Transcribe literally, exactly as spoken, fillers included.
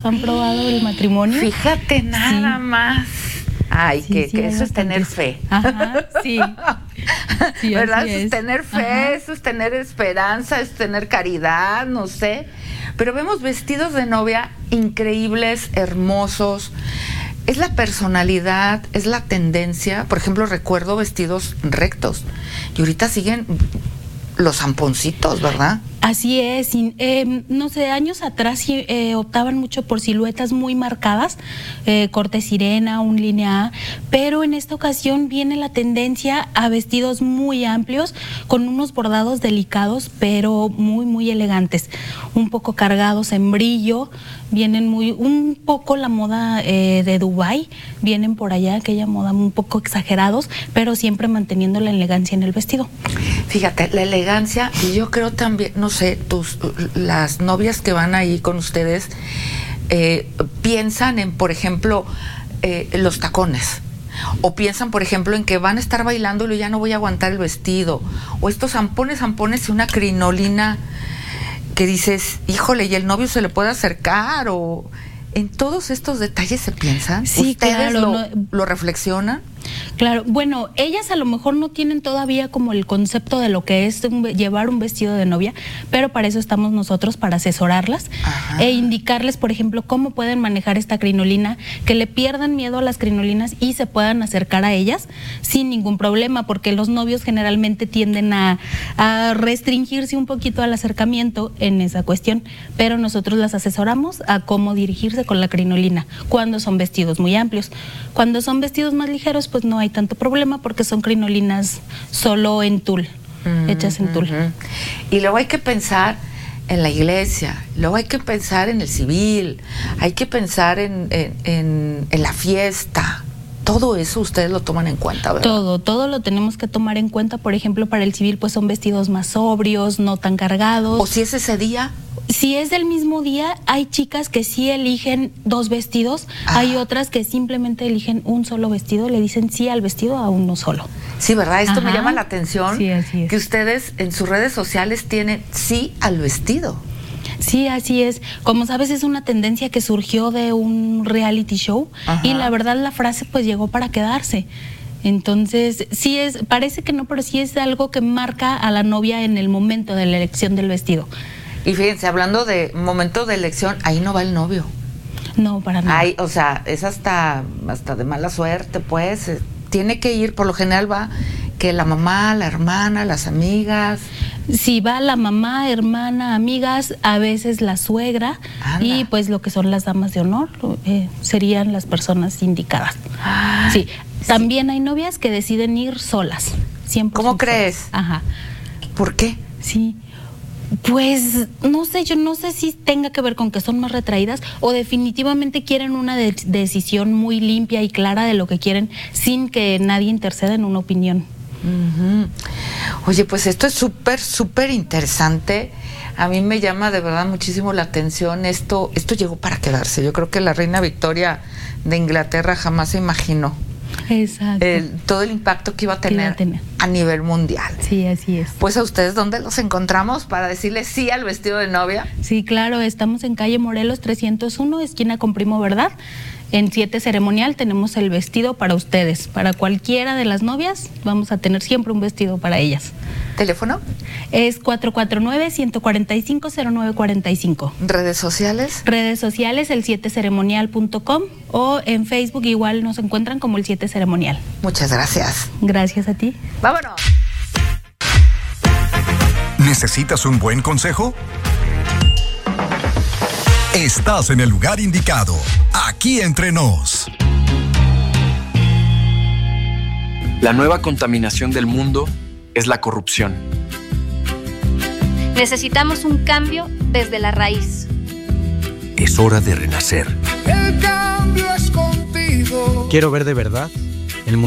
han probado el matrimonio. Fíjate nada sí. más. Ay, sí, que, sí, que eso es tener fe. Ajá, sí. sí ¿verdad? Eso es. es tener fe, Ajá. eso es tener esperanza, es tener caridad, no sé. Pero vemos vestidos de novia increíbles, hermosos. Es la personalidad, es la tendencia. Por ejemplo, recuerdo vestidos rectos. Y ahorita siguen los zamponcitos, ¿verdad? Así es, eh, no sé, años atrás eh, optaban mucho por siluetas muy marcadas, eh, corte sirena, un línea A, pero en esta ocasión viene la tendencia a vestidos muy amplios, con unos bordados delicados, pero muy, muy elegantes, un poco cargados en brillo, vienen muy, un poco la moda eh, de Dubái, vienen por allá, aquella moda un poco exagerados, pero siempre manteniendo la elegancia en el vestido. Fíjate, la elegancia, y yo creo también, no sé, tus, las novias que van ahí con ustedes eh, piensan en, por ejemplo, eh, los tacones, o piensan, por ejemplo, en que van a estar bailando y ya no voy a aguantar el vestido, o estos zampones, zampones y una crinolina que dices, híjole, y el novio se le puede acercar, o en todos estos detalles se piensan. Sí, ¿Ustedes claro, lo, no, lo reflexionan? Claro, bueno, ellas a lo mejor no tienen todavía como el concepto de lo que es un, llevar un vestido de novia, pero para eso estamos nosotros, para asesorarlas. Ajá. E indicarles, por ejemplo, cómo pueden manejar esta crinolina, que le pierdan miedo a las crinolinas y se puedan acercar a ellas sin ningún problema, porque los novios generalmente tienden a, a restringirse un poquito al acercamiento en esa cuestión, pero nosotros las asesoramos a cómo dirigirse con la crinolina, cuando son vestidos muy amplios. Cuando son vestidos más ligeros, pues no hay tanto problema porque son crinolinas solo en tul, mm, hechas en tul. Uh-huh. Y luego hay que pensar en la iglesia, luego hay que pensar en el civil, hay que pensar en, en, en, en la fiesta. Todo eso ustedes lo toman en cuenta, ¿verdad? Todo, todo lo tenemos que tomar en cuenta. Por ejemplo, para el civil pues son vestidos más sobrios, no tan cargados. ¿O si es ese día? Si es del mismo día, hay chicas que sí eligen dos vestidos, ah. hay otras que simplemente eligen un solo vestido, le dicen sí al vestido, a uno solo. Sí, ¿verdad? Esto Ajá. me llama la atención, sí, así es. Que ustedes en sus redes sociales tienen sí al vestido. Sí, así es. Como sabes, es una tendencia que surgió de un reality show. Ajá. Y la verdad la frase pues llegó para quedarse. Entonces, sí es, parece que no, pero sí es algo que marca a la novia en el momento de la elección del vestido. Y fíjense, hablando de momento de elección, ahí no va el novio. No, para nada. Ay, o sea, es hasta, hasta de mala suerte, pues. Tiene que ir, por lo general va que la mamá, la hermana, las amigas. Sí, va la mamá, hermana, amigas, a veces la suegra. Anda. Y pues lo que son las damas de honor eh, serían las personas indicadas. Ay, sí, también sí. Hay novias que deciden ir solas. Siempre. ¿Cómo crees? Solas. Ajá. ¿Por qué? Sí. Pues no sé, yo no sé si tenga que ver con que son más retraídas o definitivamente quieren una de decisión muy limpia y clara de lo que quieren sin que nadie interceda en una opinión. Uh-huh. Oye, pues esto es súper, súper interesante. A mí me llama de verdad muchísimo la atención. Esto, esto llegó para quedarse. Yo creo que la reina Victoria de Inglaterra jamás se imaginó. Exacto. El, todo el impacto que iba a tener, iba a tener a nivel mundial. Sí, así es. Pues a ustedes, ¿dónde los encontramos para decirles sí al vestido de novia? Sí, claro, estamos en calle Morelos trescientos uno, esquina con Primo Verdad. En siete Ceremonial tenemos el vestido para ustedes. Para cualquiera de las novias vamos a tener siempre un vestido para ellas. ¿Teléfono? Es cuatro cuatro nueve, uno cuatro cinco, cero nueve cuatro cinco. ¿Redes sociales? Redes sociales, el siete ceremonial punto com, o en Facebook igual nos encuentran como el siete Ceremonial. Muchas gracias. Gracias a ti. ¡Vámonos! ¿Necesitas un buen consejo? Estás en el lugar indicado. Aquí entre nos. La nueva contaminación del mundo es la corrupción. Necesitamos un cambio desde la raíz. Es hora de renacer. El cambio es contigo. Quiero ver de verdad